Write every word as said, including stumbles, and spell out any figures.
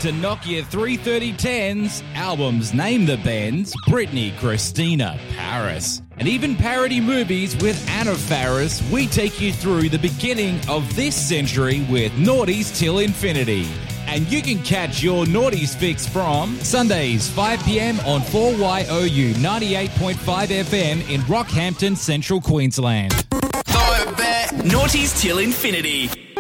to Nokia three thirty tens, albums Name the Bands, Britney, Christina, Paris, and even parody movies with Anna Faris, we take you through the beginning of this century with Naughties Till Infinity. And you can catch your Naughties fix from Sundays, five p.m. on four Y O U ninety-eight point five F M in Rockhampton, Central Queensland. Naughties Till Infinity.